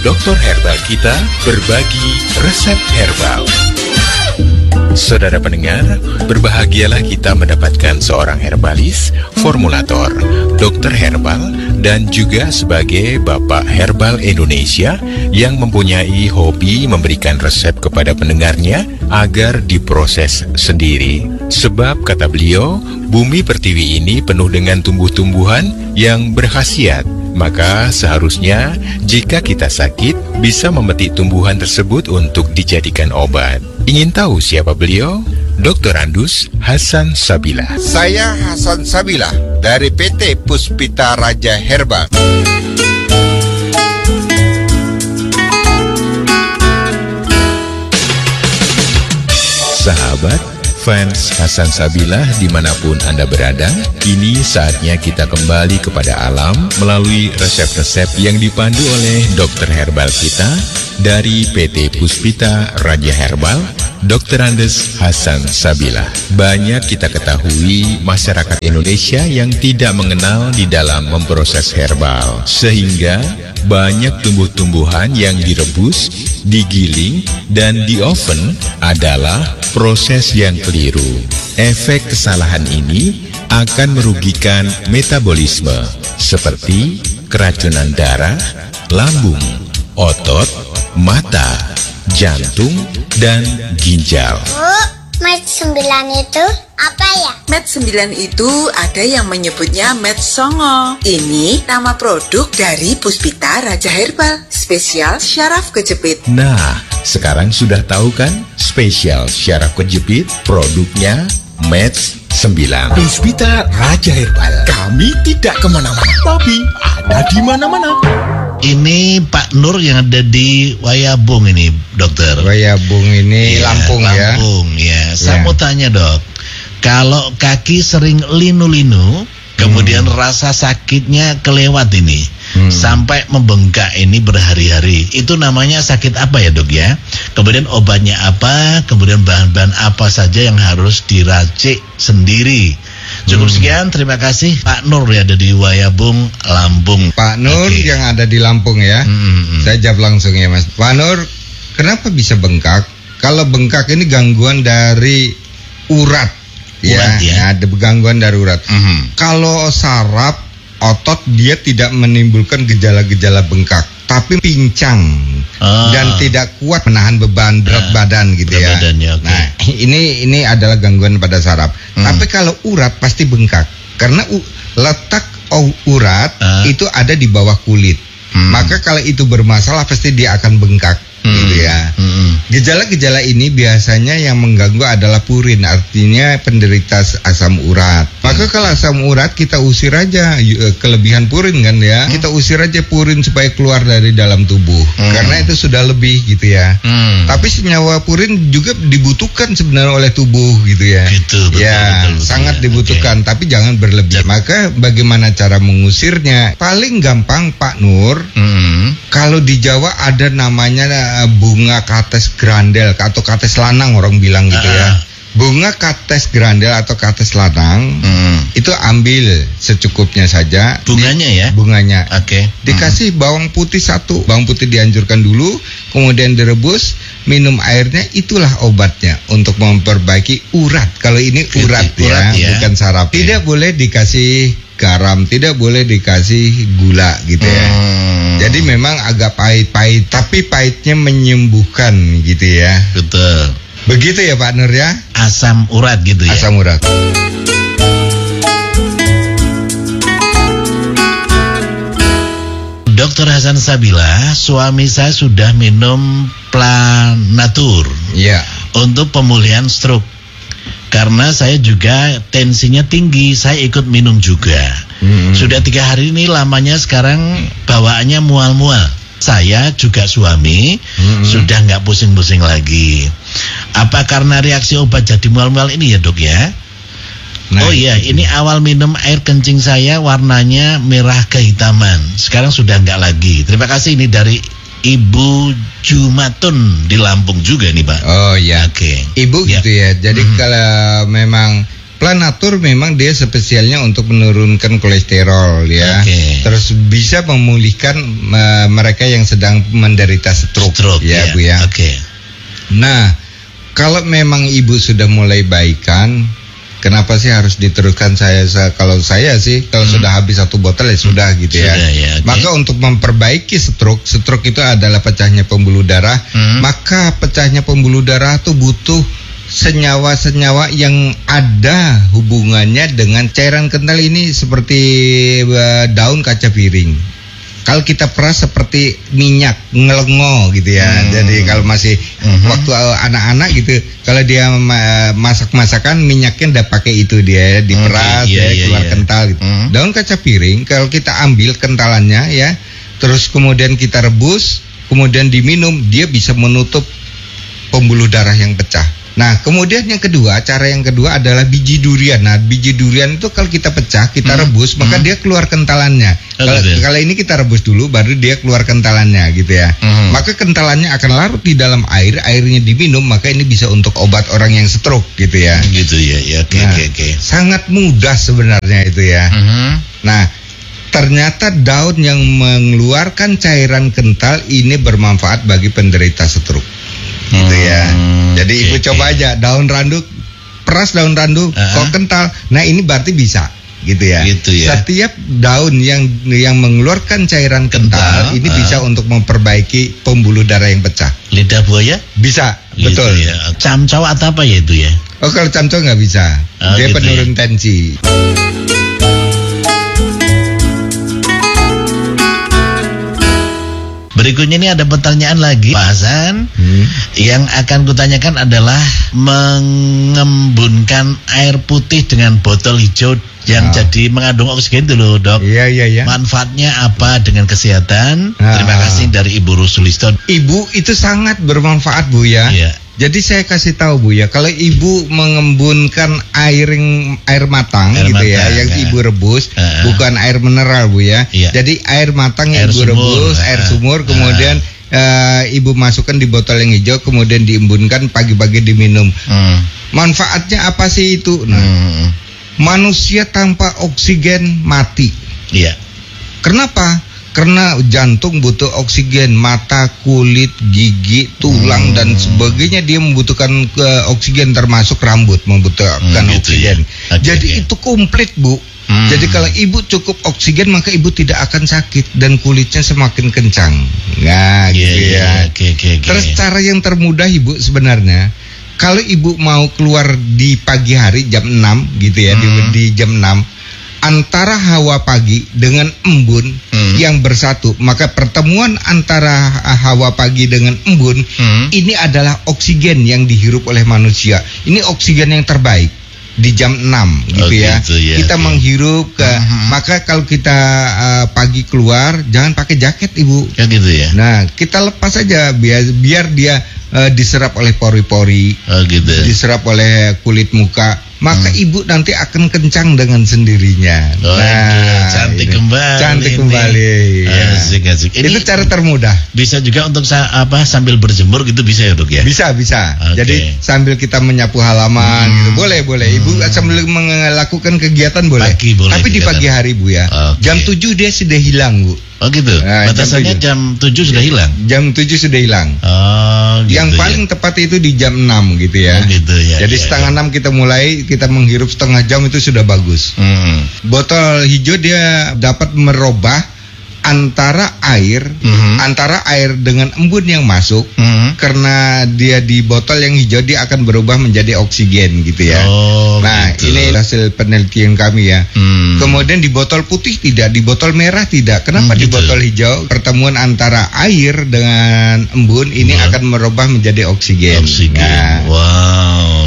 Dokter Herbal kita berbagi resep herbal. Saudara pendengar, berbahagialah kita mendapatkan seorang herbalis, formulator, dokter herbal, dan juga sebagai Bapak Herbal Indonesia yang mempunyai hobi memberikan resep kepada pendengarnya agar diproses sendiri. Sebab, kata beliau, bumi pertiwi ini penuh dengan tumbuh-tumbuhan yang berkhasiat. Maka seharusnya jika kita sakit bisa memetik tumbuhan tersebut untuk dijadikan obat. Ingin tahu siapa beliau? Dr. Andus Hasan Sabila. Saya Hasan Sabila dari PT Puspita Raja Herbal. Sahabat, fans Hasan Sabila dimanapun Anda berada, kini saatnya kita kembali kepada alam melalui resep-resep yang dipandu oleh dokter herbal kita dari PT Puspita Raja Herbal, Dr. Andes Hasan Sabila. Banyak kita ketahui masyarakat Indonesia yang tidak mengenal di dalam memproses herbal, sehingga banyak tumbuh-tumbuhan yang direbus, digiling, dan di-oven adalah proses yang keliru. Efek kesalahan ini akan merugikan metabolisme seperti keracunan darah, lambung, otot, mata, jantung, dan ginjal. Med 9 itu apa ya? Med 9 itu ada yang menyebutnya Med Songo. Ini nama produk dari Puspita Raja Herbal, spesial syaraf kejepit. Nah, sekarang sudah tahu kan spesial syaraf kejepit produknya Med 9. Puspita Raja Herbal. Kami tidak kemana-mana, tapi ada di mana-mana. Ini Pak Nur yang ada di Wayabung ini, dokter. Wayabung ini Ya, Lampung ya. Lampung ya. Saya Ya. mau tanya dok, kalau kaki sering linu-linu, kemudian rasa sakitnya kelewat ini, sampai membengkak ini berhari-hari, itu namanya sakit apa ya dok ya? Kemudian obatnya apa? Kemudian bahan-bahan apa saja yang harus diracik sendiri? Cukup sekian, terima kasih Pak Nur ya ada di Wayabung, Lampung. Pak Nur Oke. yang ada di Lampung ya. Saya jawab langsung ya Mas. Pak Nur, kenapa bisa bengkak? Kalau bengkak ini gangguan dari urat. Urat, ya. Ada gangguan dari urat. Kalau saraf otot dia tidak menimbulkan gejala-gejala bengkak, tapi pincang dan tidak kuat menahan beban berat badan gitu ya. Badannya, oke. Nah, ini adalah gangguan pada saraf. Tapi kalau urat pasti bengkak karena letak urat itu ada di bawah kulit. Maka kalau itu bermasalah pasti dia akan bengkak gitu ya. Gejala-gejala ini biasanya yang mengganggu adalah purin, artinya penderita asam urat. Maka kalau asam urat kita usir aja kelebihan purin kan ya. Kita usir aja purin supaya keluar dari dalam tubuh. Karena itu sudah lebih gitu ya. Tapi senyawa purin juga dibutuhkan sebenarnya oleh tubuh gitu ya. Gitu, betul, ya, betul, sangat ya. dibutuhkan, tapi jangan berlebih. Maka bagaimana cara mengusirnya? Paling gampang Pak Nur, kalau di Jawa ada namanya bunga kates grandel atau kates lanang orang bilang gitu ya. Bunga kates grandel atau kates lanang itu ambil secukupnya saja. Bunganya ya? Bunganya. Oke. Dikasih bawang putih 1. Bawang putih dihancurkan dulu, kemudian direbus, minum airnya, itulah obatnya untuk memperbaiki urat. Kalau ini urat Urat ya. bukan saraf. Tidak boleh dikasih garam, tidak boleh dikasih gula gitu ya. Jadi memang agak pahit-pahit, tapi pahitnya menyembuhkan gitu ya. Betul. Begitu ya Pak Nur ya. Asam urat gitu ya. Asam urat. Dokter Hasan Sabila, suami saya sudah minum Planatur Iya. untuk pemulihan stroke. Karena saya juga tensinya tinggi, saya ikut minum juga. Sudah 3 hari ini lamanya sekarang bawaannya mual-mual. Saya juga suami sudah nggak pusing-pusing lagi. Apa karena reaksi obat jadi mual-mual ini ya dok ya? Nah, oh iya, ini awal minum air kencing saya warnanya merah kehitaman. Sekarang sudah nggak lagi. Terima kasih, ini dari Ibu Jumatun di Lampung juga nih Pak. Oh ya. Oke. Ibu Ya. gitu ya. Jadi kalau memang Planatur memang dia spesialnya untuk menurunkan kolesterol ya. Terus bisa memulihkan mereka yang sedang menderita stroke ya, Bu ya. Nah, kalau memang ibu sudah mulai baikan, kenapa sih harus diteruskan? Kalau saya sih kalau sudah habis 1 botol ya sudah gitu ya. Maka untuk memperbaiki stroke itu adalah pecahnya pembuluh darah. Maka pecahnya pembuluh darah itu butuh senyawa-senyawa yang ada hubungannya dengan cairan kental ini, seperti daun kaca piring. Kalau kita peras seperti minyak ngelengo gitu ya. Jadi kalau masih waktu anak-anak gitu, kalau dia masak-masakan minyaknya udah pakai itu dia diperas keluar kental gitu. Daun kaca piring kalau kita ambil kentalannya ya, terus kemudian kita rebus, kemudian diminum, dia bisa menutup pembuluh darah yang pecah. Nah, kemudian cara yang kedua adalah biji durian. Nah, biji durian itu kalau kita pecah, kita rebus, maka dia keluar kentalannya. Kalau ini kita rebus dulu, baru dia keluar kentalannya gitu ya. Maka kentalannya akan larut di dalam air, airnya diminum, maka ini bisa untuk obat orang yang stroke gitu ya. Gitu ya. Oke. Sangat mudah sebenarnya itu ya. Nah, ternyata daun yang mengeluarkan cairan kental ini bermanfaat bagi penderita stroke. Gitu ya. Jadi ibu coba aja daun randu, peras daun randu, kok kental. Nah, ini berarti bisa gitu ya. Setiap daun yang mengeluarkan cairan kental ini bisa untuk memperbaiki pembuluh darah yang pecah. Lidah buaya? Bisa, gitu betul. Ya. Camcau atau apa ya itu ya? Oh, kalau camcau nggak bisa. Dia gitu penurun tensi. Berikutnya ini ada pertanyaan lagi, Pak Hasan. Yang akan kutanyakan adalah mengembunkan air putih dengan botol hijau yang jadi mengandung oksigen itu loh, Dok. Iya. Manfaatnya apa dengan kesehatan? Terima kasih dari Ibu Rusulisto. Ibu itu sangat bermanfaat, Bu ya. Jadi saya kasih tahu, Bu ya, kalau ibu mengembunkan air matang gitu ya, yang ibu rebus, bukan air mineral, Bu ya. Jadi air matang yang ibu rebus, air sumur, kemudian ibu masukkan di botol yang hijau, kemudian diembunkan, pagi-pagi diminum. Manfaatnya apa sih itu? Nah, manusia tanpa oksigen mati. Kenapa? Karena jantung butuh oksigen, mata, kulit, gigi, tulang dan sebagainya dia membutuhkan oksigen, termasuk rambut membutuhkan oksigen. Jadi itu komplit, Bu. Jadi kalau ibu cukup oksigen, maka ibu tidak akan sakit dan kulitnya semakin kencang. Nah, gitu ya. Terus cara yang termudah, Ibu, sebenarnya kalau ibu mau keluar di pagi hari jam 6 gitu ya, di jam 6, antara hawa pagi dengan embun yang bersatu, maka pertemuan antara hawa pagi dengan embun ini adalah oksigen yang dihirup oleh manusia. Ini oksigen yang terbaik di jam 6 gitu ya. Kita menghirup maka kalau kita pagi keluar jangan pakai jaket, Ibu. Gitu ya. Nah, kita lepas aja biar dia diserap oleh pori-pori, diserap oleh kulit muka, maka ibu nanti akan kencang dengan sendirinya. Cantik kembali. Asik. Itu cara termudah. Bisa juga untuk sambil berjemur gitu bisa ya, Dok ya? Bisa. Jadi sambil kita menyapu halaman gitu, boleh. Ibu sambil melakukan kegiatan boleh. Tapi di pagi hari, Bu ya. Jam 7 dia sudah hilang, Bu. Oh gitu. Batasannya jam 7 sudah hilang. Jam 7 sudah hilang. Gitu. Yang paling tepat itu di jam 6 gitu ya. Gitu ya. Jadi setengah 6 kita mulai, kita menghirup setengah jam itu sudah bagus. Botol hijau dia dapat merubah antara air dengan embun yang masuk, karena dia di botol yang hijau dia akan berubah menjadi oksigen gitu ya. Ini hasil penelitian kami ya. Kemudian di botol putih tidak, di botol merah tidak. Kenapa di botol hijau? Pertemuan antara air dengan embun ini akan merubah menjadi oksigen. Wow,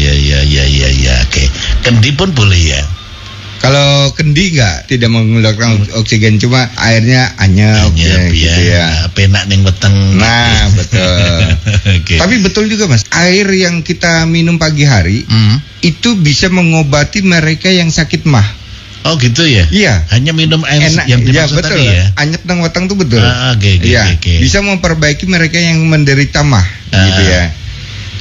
ya. Oke. Kendi pun boleh ya. Kalau kendi tidak mengeluarkan oksigen, cuma airnya anyep gitu ya. Penak ning weteng. Nah, betul. Tapi betul juga, Mas. Air yang kita minum pagi hari itu bisa mengobati mereka yang sakit mah. Oh gitu ya? Iya. Hanya minum air yang dimaksud betul. Tadi ya? Anyep nang weteng itu betul. Oke. Bisa memperbaiki mereka yang menderita mah gitu ya.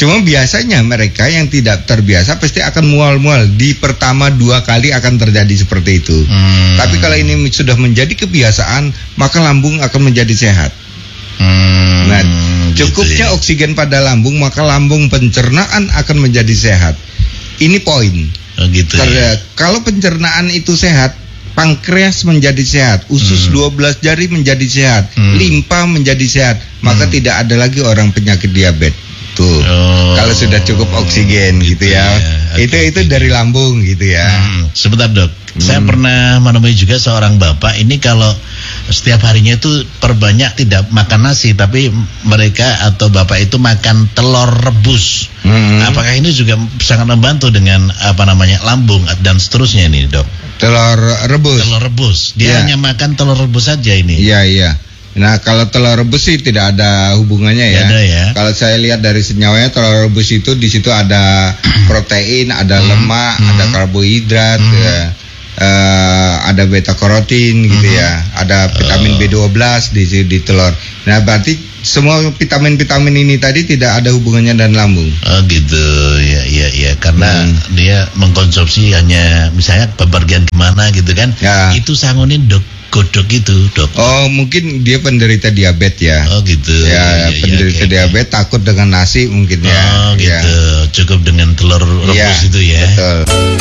Cuma biasanya mereka yang tidak terbiasa pasti akan mual-mual. Di pertama 2 kali akan terjadi seperti itu. Tapi kalau ini sudah menjadi kebiasaan, maka lambung akan menjadi sehat. Nah, cukupnya gitu ya. oksigen pada lambung, maka lambung pencernaan akan menjadi sehat. Ini poin. Gitu ya. Kalau pencernaan itu sehat, pankreas menjadi sehat, usus 12 jari menjadi sehat, limpa menjadi sehat, maka tidak ada lagi orang penyakit diabetes. Tuh. Kalau sudah cukup oksigen gitu ya. Okay, itu dari lambung gitu ya. Sebentar dok, saya pernah menemui juga seorang bapak ini kalau setiap harinya itu perbanyak tidak makan nasi, tapi mereka atau bapak itu makan telur rebus. Apakah ini juga sangat membantu dengan lambung dan seterusnya ini dok? Telur rebus. Telur rebus. Dia hanya makan telur rebus saja ini. Iya. Nah, kalau telur rebus sih tidak ada hubungannya ya. Ada ya. Kalau saya lihat dari senyawanya, telur rebus itu di situ ada protein, ada lemak, ada karbohidrat, ada beta karotin gitu ya. Ada vitamin B12 di telur. Nah, berarti semua vitamin-vitamin ini tadi tidak ada hubungannya dan lambung. Oh gitu, ya, karena dia mengkonsumsi hanya misalnya bepergian kemana gitu kan. Ya. Itu sangunin godok itu dok. Oh, mungkin dia penderita diabetes ya. Oh gitu. Ya, penderita diabetes takut dengan nasi mungkin ya. Oh gitu. Cukup dengan telur rebus itu ya. Betul.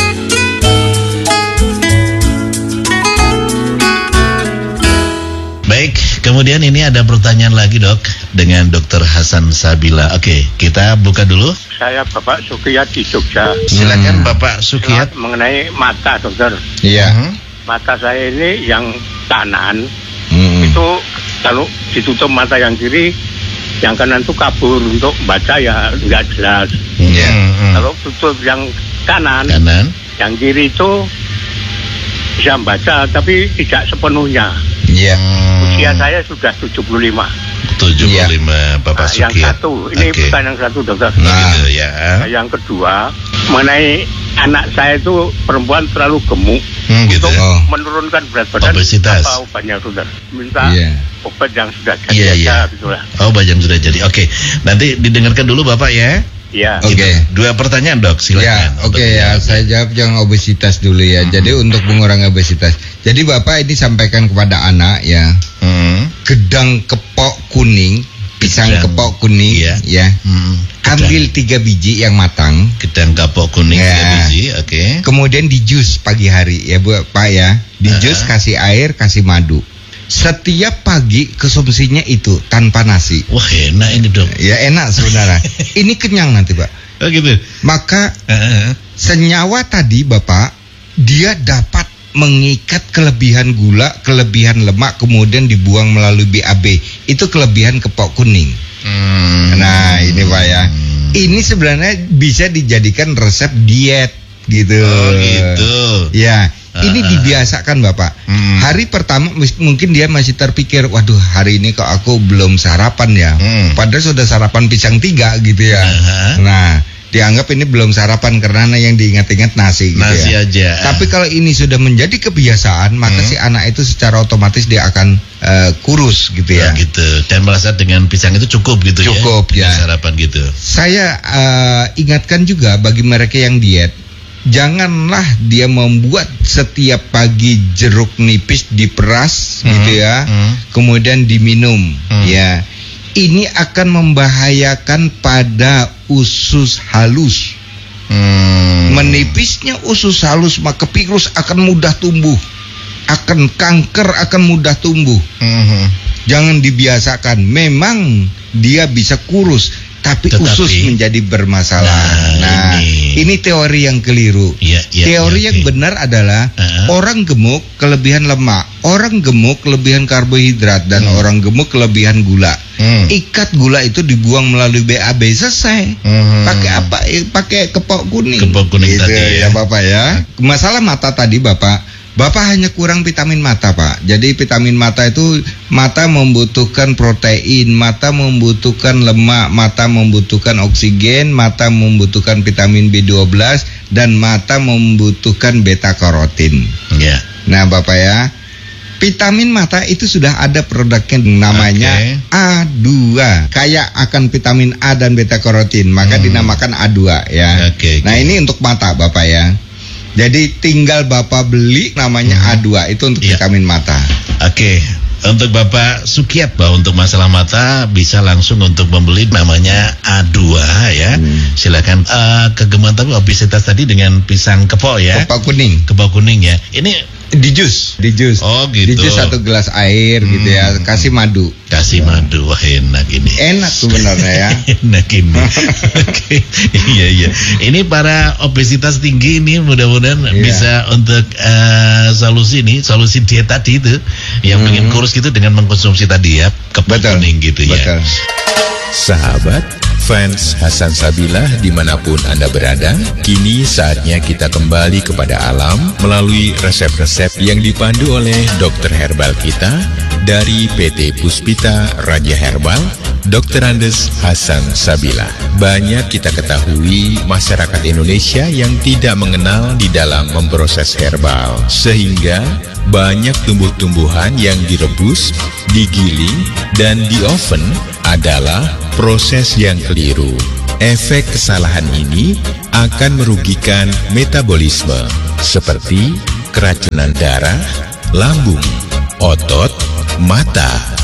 Baik, kemudian ini ada pertanyaan lagi dok dengan Dr. Hasan Sabila. Oke, kita buka dulu. Saya Bapak Sukiyat di Jogja. Silakan Bapak Sukiyat. Mengenai mata dokter. Iya. Mata saya ini yang kanan itu kalau ditutup mata yang kiri, yang kanan itu kabur untuk baca ya nggak jelas. Kalau tutup yang kanan, yang kiri itu bisa baca tapi tidak sepenuhnya. Iya. Usia saya sudah 75. 75 Bapak Sukiyat. Yang satu, ini bukan yang satu dokter. Gitu ya. Yang kedua, mengenai anak saya itu perempuan terlalu gemuk. Gitu. Untuk menurunkan berat badan. Obesitas. Apa obatnya dokter? Minta obat yang sudah jadi. Iya. Gitulah. Obat yang sudah jadi. Oke. Nanti didengarkan dulu Bapak ya. Iya. Oke. 2 pertanyaan dok, silakan. Ya, saya jawab yang obesitas dulu ya. Jadi untuk mengurangi obesitas. Jadi Bapak ini sampaikan kepada anak ya. Gedang kepok kuning, pisang kepok kuning ya. Ambil 3 biji yang matang. Gedang kepok kuning 3 biji, oke. Kemudian di jus pagi hari ya Pak ya. Di jus kasih air, kasih madu. Setiap pagi konsumsinya itu tanpa nasi. Wah enak ini dok. Ya enak sebenarnya. Ini kenyang nanti Pak. Oh gitu. Maka senyawa tadi Bapak, dia dapat mengikat kelebihan gula, kelebihan lemak, kemudian dibuang melalui BAB. Itu kelebihan kepok kuning. Nah ini Pak ya. Ini sebenarnya bisa dijadikan resep diet gitu. Oh gitu. Ya. Ini dibiasakan Bapak. Hari pertama mungkin dia masih terpikir, waduh hari ini kok aku belum sarapan ya. Padahal sudah sarapan pisang 3 gitu ya. Nah dianggap ini belum sarapan karena yang diingat-ingat nasi gitu nasi ya. Aja. Tapi kalau ini sudah menjadi kebiasaan, maka si anak itu secara otomatis dia akan kurus gitu ya. Gitu. Dan merasa dengan pisang itu cukup gitu cukup, ya. ya. Sarapan gitu. Saya ingatkan juga bagi mereka yang diet, janganlah dia membuat setiap pagi jeruk nipis diperas gitu ya, kemudian diminum ya. Ini akan membahayakan pada usus halus. Menipisnya usus halus maka virus akan mudah tumbuh, akan kanker akan mudah tumbuh. Jangan dibiasakan. Memang dia bisa kurus, tapi usus menjadi bermasalah. Nah, ini teori yang keliru. Teori yang benar adalah orang gemuk kelebihan lemak, orang gemuk kelebihan karbohidrat, dan orang gemuk kelebihan gula. Ikat gula itu dibuang melalui BAB, selesai. Pakai apa? Pakai kepok kuning. Kepok kuning gitu, tadi ya Bapak ya. Masalah mata tadi Bapak hanya kurang vitamin mata Pak. Jadi vitamin mata itu, mata membutuhkan protein, mata membutuhkan lemak, mata membutuhkan oksigen, mata membutuhkan vitamin B12, dan mata membutuhkan beta karotin. Nah Bapak ya, vitamin mata itu sudah ada produknya namanya A2 A2, kaya akan vitamin A dan beta karotin, maka dinamakan A2 ya. Nah, ini untuk mata Bapak ya. Jadi tinggal Bapak beli namanya A2, itu untuk vitamin mata. Untuk Bapak Sukiatba untuk masalah mata bisa langsung untuk membeli namanya A2 ya. Silakan ke Gemantar obesitas tadi dengan pisang kepok ya. Kepok kuning ya. Ini di jus. Oh gitu. Di jus 1 gelas air gitu ya. Kasih madu. Madu. Wah, enak ini. Enak sebenarnya ya. Enak ini. Iya. Ini para obesitas tinggi ini mudah-mudahan bisa untuk solusi diet tadi itu yang pengen kurus gitu dengan mengkonsumsi tadi ya kepok kuning gitu ya. Sahabat fans Hasan Sabilah dimanapun Anda berada, kini saatnya kita kembali kepada alam melalui resep-resep yang dipandu oleh dokter herbal kita dari PT Puspita Raja Herbal, Dr. Andes Hasan Sabilah. Banyak kita ketahui masyarakat Indonesia yang tidak mengenal di dalam memproses herbal, sehingga banyak tumbuh-tumbuhan yang direbus, digiling, dan di oven adalah proses yang keliru. Efek kesalahan ini akan merugikan metabolisme seperti keracunan darah, lambung, otot, mata,